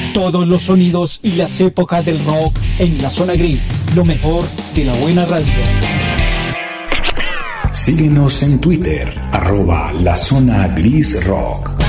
Todos los sonidos y las épocas del rock en La Zona Gris, lo mejor de la buena radio. Síguenos en Twitter, @La Zona Gris Rock.